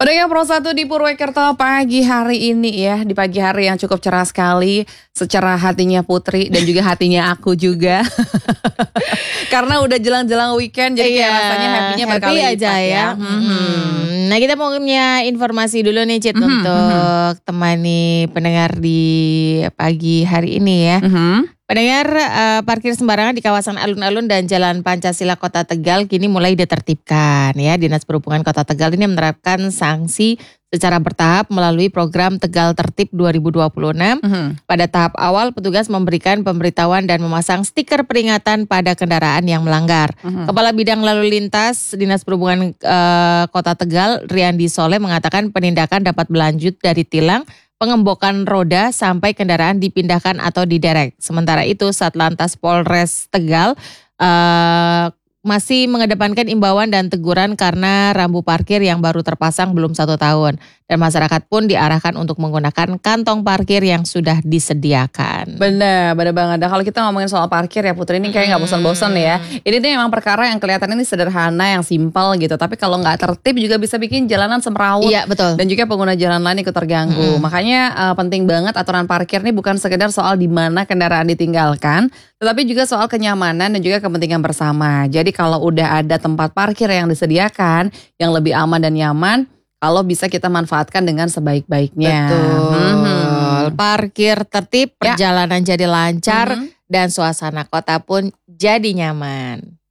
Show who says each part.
Speaker 1: Pendengar Pro 1 di Purwokerto pagi hari ini ya, di pagi hari yang cukup cerah sekali, secerah hatinya Putri dan juga hatinya aku juga. Karena udah jelang-jelang weekend jadi kayak rasanya happy-nya berkali lipat
Speaker 2: aja ya. Nah, kita mau punya informasi dulu nih Cit untuk temani pendengar di pagi hari ini ya. Pendengar, parkir sembarangan di kawasan alun-alun dan Jalan Pancasila Kota Tegal kini mulai ditertibkan ya. Dinas Perhubungan Kota Tegal ini menerapkan sanksi secara bertahap melalui program Tegal Tertib 2026. Pada tahap awal petugas memberikan pemberitahuan dan memasang stiker peringatan pada kendaraan yang melanggar. Kepala Bidang Lalu Lintas Dinas Perhubungan Kota Tegal, Riyandi Soleh mengatakan penindakan dapat berlanjut dari tilang, pengembokan roda sampai kendaraan dipindahkan atau diderek. Sementara itu Satlantas Polres Tegal masih mengedepankan imbauan dan teguran karena rambu parkir yang baru terpasang belum 1 tahun. Dan masyarakat pun diarahkan untuk menggunakan kantong parkir yang sudah disediakan.
Speaker 1: Bener banget. Dan kalau kita ngomongin soal parkir ya Putri, ini kayak gak bosan-bosan ya. Ini tuh memang perkara yang kelihatan ini sederhana, yang simpel gitu. Tapi kalau gak tertib juga bisa bikin jalanan semrawut.
Speaker 2: Iya, betul.
Speaker 1: Dan juga pengguna jalan lain ikut terganggu. Makanya penting banget aturan parkir ini bukan sekedar soal di mana kendaraan ditinggalkan, tetapi juga soal kenyamanan dan juga kepentingan bersama. Jadi kalau udah ada tempat parkir yang disediakan, yang lebih aman dan nyaman, kalau bisa kita manfaatkan dengan sebaik-baiknya.
Speaker 2: Betul. Parkir tertib, perjalanan jadi lancar, dan suasana kota pun jadi nyaman.